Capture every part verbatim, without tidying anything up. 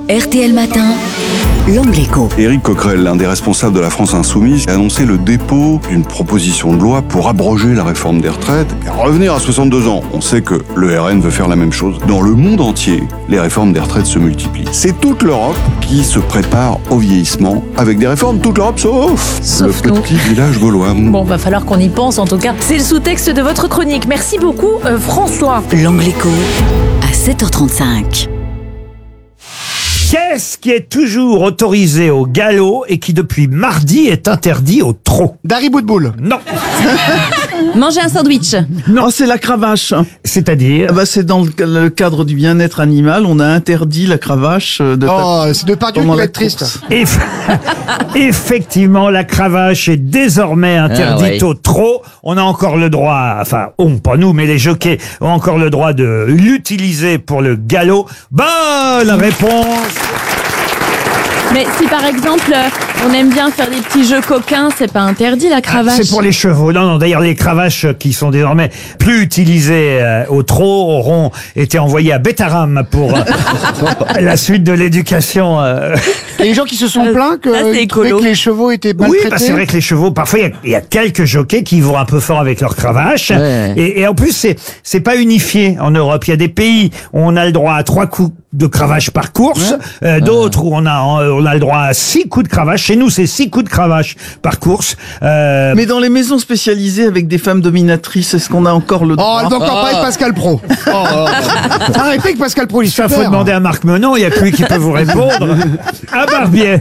R T L Matin, l'Angle Écho. Éric Coquerel, l'un des responsables de la France Insoumise, a annoncé le dépôt d'une proposition de loi pour abroger la réforme des retraites et revenir à soixante-deux ans. On sait que le R N veut faire la même chose. Dans le monde entier, les réformes des retraites se multiplient. C'est toute l'Europe qui se prépare au vieillissement avec des réformes, toute l'Europe sauf, Sauf le nous. petit village gaulois. Bon, va falloir qu'on y pense en tout cas. C'est le sous-texte de votre chronique. Merci beaucoup, euh, François. L'Angle Écho à sept heures trente-cinq. Qu'est-ce qui est toujours autorisé au galop et qui depuis mardi est interdit au trot? Dari Boudboul. Non. Manger un sandwich. Non, c'est la cravache. C'est-à-dire Ah bah, c'est dans le, le cadre du bien-être animal, on a interdit la cravache de Oh, c'est de Pardieu qui pendant va la être triste. course. Eff- Effectivement, la cravache est désormais interdite Ah, ouais. au trot. On a encore le droit, enfin, on, pas nous, mais les jockeys ont encore le droit de l'utiliser pour le galop. Bonne réponse. Mais si par exemple, euh, on aime bien faire des petits jeux coquins, c'est pas interdit la cravache. C'est pour les chevaux. Non, non. D'ailleurs, les cravaches qui sont désormais plus utilisées euh, au trot auront été envoyées à Bétaram pour euh, la suite de l'éducation. euh. Et les gens qui se sont Euh, plaints que, ça, c'est ils trouvaient écolo. que les chevaux étaient Oui, maltraités. bah c'est vrai que les chevaux, parfois, il y a- il y, a quelques jockeys qui vont un peu fort avec leur cravache. Ouais. Et, et en plus, c'est c'est pas unifié en Europe. Il y a des pays où on a le droit à trois coups de cravache par course, euh, d'autres où on a on a le droit à six coups de cravache. Chez nous, c'est six coups de cravache par course. Euh, Mais dans les maisons spécialisées avec des femmes dominatrices, est-ce qu'on a encore le Oh, droit elle va encore pas être Pascal Pro. Oh, oh, oh. Arrêtez avec Pascal Pro, il est ça, super. faut demander à Marc Menon. Il y a que lui qui peut vous répondre. À Barbier.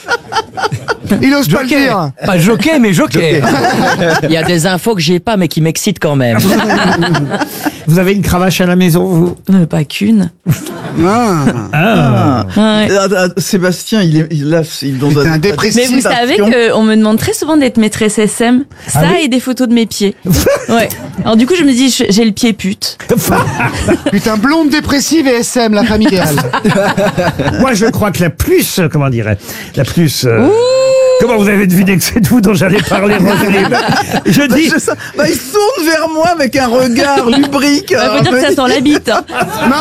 Il ose pas le dire. Pas jockey, mais jockey. Il y a des infos que j'ai pas, mais qui m'excitent quand même. Vous avez une cravache à la maison, vous? Euh, pas qu'une. Ah, Ah. Ouais. Ah, ah, Sébastien, il est, il a, il est dans T'es un, un dépressif. Mais vous savez qu'on me demande très souvent d'être maîtresse S M. Ça Ah oui et des photos de mes pieds. Ouais. Alors du coup, je me dis, je- j'ai le pied pute. Putain, blonde dépressive et S M, la famille idéale. Moi, je crois que la plus, euh, comment dirais, la plus. euh, Comment vous avez deviné que c'est de vous dont j'allais parler, Roselyne? Je Bah, dis. je sais- bah, il se tourne vers moi avec un regard lubrique. Ça veut dire que ça sent la bite. Hein.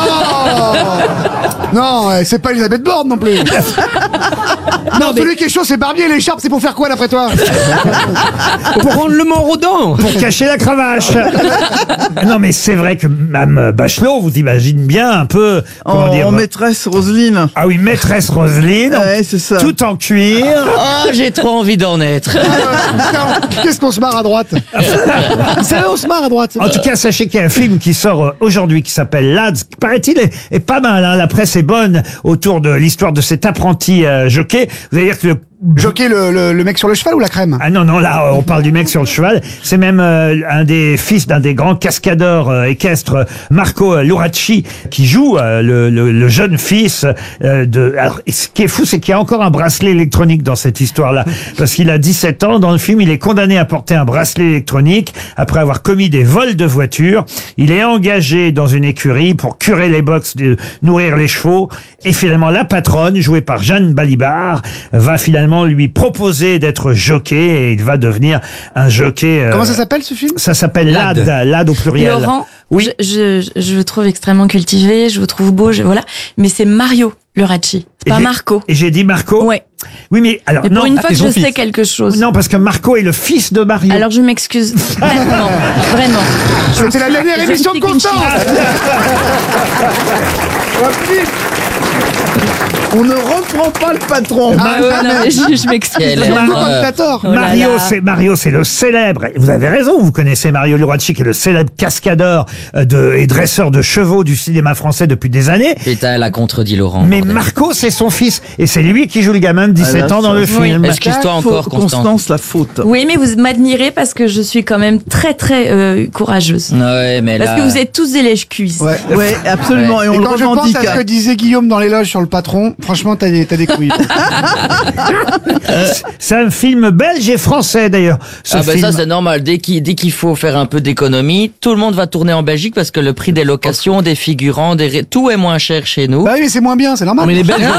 Non Non, euh, c'est pas Elisabeth Borne non plus. Non, celui qui est chaud, c'est Barbier. L'écharpe, c'est pour faire quoi, d'après toi? Pour rendre le Mont-Rodon. Pour cacher la cravache. Non, mais c'est vrai que Mme Bachelot, vous imagine bien un peu, comment En, dire. en maîtresse Roselyne. Ah oui, maîtresse Roselyne, en- Ouais, c'est ça. tout en cuir. Oh, j'ai trop envie d'en être. Putain, qu'est-ce qu'on se marre à droite? Vous savez, on se marre à droite. En tout cas, sachez qu'il y a un film qui sort euh, aujourd'hui qui s'appelle Lads, qui paraît-il est, est pas mal. Hein. La presse est bonne autour de l'histoire de cet apprenti euh, jockey. Vous allez dire que le Jockey, le, le, le mec sur le cheval ou la crème? Ah non, non, là, on parle du mec sur le cheval. C'est même euh, un des fils d'un des grands cascadeurs euh, équestres, euh, Marco euh, Luracci, qui joue euh, le, le, le jeune fils euh, de... Alors, et ce qui est fou, c'est qu'il y a encore un bracelet électronique dans cette histoire-là. Parce qu'il a dix-sept ans. Dans le film, il est condamné à porter un bracelet électronique après avoir commis des vols de voitures. Il est engagé dans une écurie pour curer les box, de nourrir les chevaux. Et finalement, la patronne, jouée par Jeanne Balibar, va finalement lui proposer d'être jockey et il va devenir un jockey. euh, Comment ça s'appelle, ce film? Ça s'appelle Lad, Lad au pluriel. Laurent, Oui. je, je, je vous trouve extrêmement cultivé, je vous trouve beau, je, voilà. Mais c'est Mario Luracci, Et pas j'ai- Marco. Et j'ai dit Marco. Ouais. Oui, mais alors Et pour non. une fois ah, que je son sais fils. quelque chose. Non, parce que Marco est le fils de Mario. Alors je m'excuse. Vraiment, vraiment. C'était la dernière Je émission de suis Constance. On ne reprend pas le patron. Ah ouais, non, mais je, je m'excuse. Quelle vraiment. erreur. Commentateur. Oh là Mario, là. c'est Mario, c'est le célèbre. et Vous avez raison, vous connaissez Mario Luracci, qui est le célèbre cascadeur euh, de, et dresseur de chevaux du cinéma français depuis des années. Putain, elle a contredit Laurent. Mais bordel. Marco, c'est son fils, et c'est lui qui joue le gamin de dix-sept Ah là, ans dans ça- le Oui. film. Excuse-toi encore, Faut- Constance. Constance, la faute. Oui, mais vous m'admirez parce que je suis quand même très très euh, courageuse. Ouais, mais Parce là. que vous êtes tous des lèche-cuisses. Ouais. Ouais, absolument. Et Et on le quand je pense revendique. à ce que disait Guillaume dans l'éloge sur le patron, franchement, t'as des, t'as des couilles. C'est un film belge et français d'ailleurs. Ce Ah ben film. ça c'est normal, dès qu'il dès qu'il faut faire un peu d'économie, tout le monde va tourner en Belgique parce que le prix des locations, des figurants, des ré- tout est moins cher chez nous. Bah oui, mais c'est moins bien, c'est normal. Mais les Belges,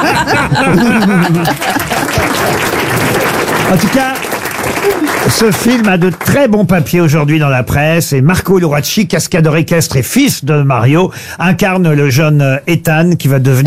En tout cas, ce film a de très bons papiers aujourd'hui dans la presse et Marco Luracci, cascadeur équestre et fils de Mario, incarne le jeune Ethan qui va devenir